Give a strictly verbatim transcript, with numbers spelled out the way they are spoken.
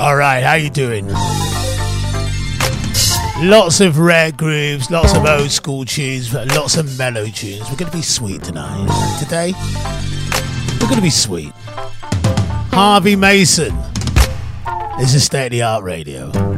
All right, how you doing? Lots of rare grooves, lots of old school tunes, but lots of mellow tunes. We're going to be sweet tonight. Today, we're going to be sweet. Harvey Mason. This is State of the Art Radio.